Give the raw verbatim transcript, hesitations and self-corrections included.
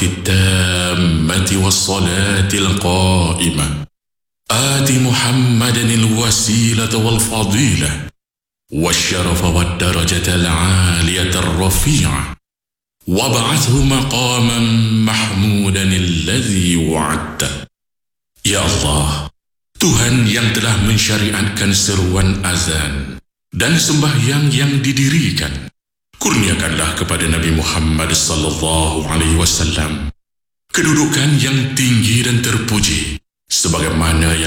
التامة والصلاة القائمة آت محمدا الوسيلة والفضيلة والشرف والدرجة العالية الرفيعة وابعثه مقاما محمودا الذي وعدته. Ya Allah, Tuhan yang telah mensyariatkan seruan azan dan sembahyang yang didirikan, kurniakanlah kepada Nabi Muhammad sallallahu alaihi wasallam kedudukan yang tinggi dan terpuji sebagaimana